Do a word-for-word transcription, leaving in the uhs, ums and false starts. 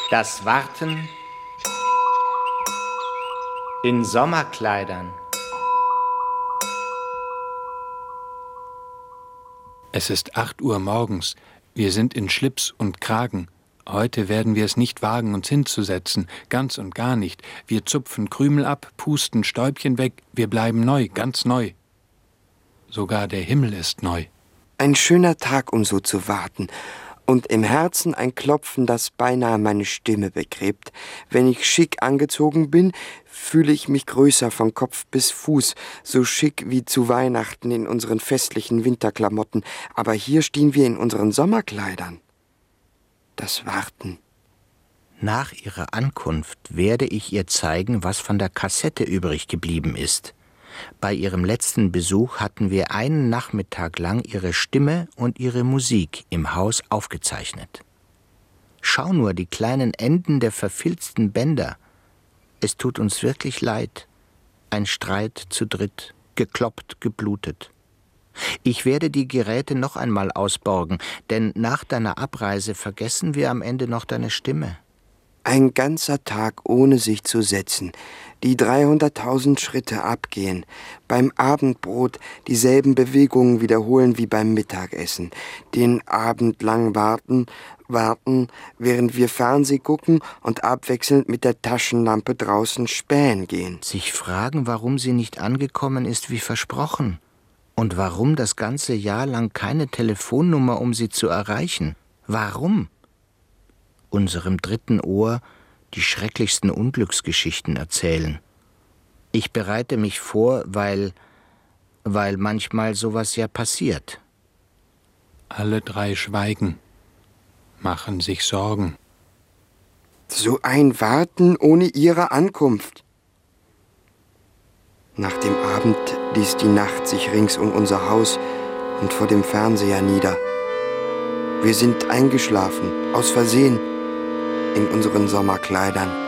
Das Warten in Sommerkleidern. Es ist acht Uhr morgens. Wir sind in Schlips und Kragen. Heute werden wir es nicht wagen, uns hinzusetzen, ganz und gar nicht. Wir zupfen Krümel ab, pusten Stäubchen weg, wir bleiben neu, ganz neu. Sogar der Himmel ist neu. Ein schöner Tag, um so zu warten. Und im Herzen ein Klopfen, das beinahe meine Stimme begräbt. Wenn ich schick angezogen bin, fühle ich mich größer von Kopf bis Fuß, so schick wie zu Weihnachten in unseren festlichen Winterklamotten. Aber hier stehen wir in unseren Sommerkleidern. Das Warten. Nach ihrer Ankunft werde ich ihr zeigen, was von der Kassette übrig geblieben ist. Bei ihrem letzten Besuch hatten wir einen Nachmittag lang ihre Stimme und ihre Musik im Haus aufgezeichnet. Schau nur die kleinen Enden der verfilzten Bänder. Es tut uns wirklich leid. Ein Streit zu dritt, gekloppt, geblutet. Ich werde die Geräte noch einmal ausborgen, denn nach deiner Abreise vergessen wir am Ende noch deine Stimme. Ein ganzer Tag ohne sich zu setzen, die dreihunderttausend Schritte abgehen, beim Abendbrot dieselben Bewegungen wiederholen wie beim Mittagessen, den Abend lang warten, warten, während wir Fernseh gucken und abwechselnd mit der Taschenlampe draußen spähen gehen. Sich fragen, warum sie nicht angekommen ist wie versprochen und warum das ganze Jahr lang keine Telefonnummer, um sie zu erreichen. Warum? Unserem dritten Ohr die schrecklichsten Unglücksgeschichten erzählen. Ich bereite mich vor, weil, weil manchmal sowas ja passiert. Alle drei schweigen, machen sich Sorgen. So ein Warten ohne ihre Ankunft. Nach dem Abend ließ die Nacht sich rings um unser Haus und vor dem Fernseher nieder. Wir sind eingeschlafen, aus Versehen, in unseren Sommerkleidern.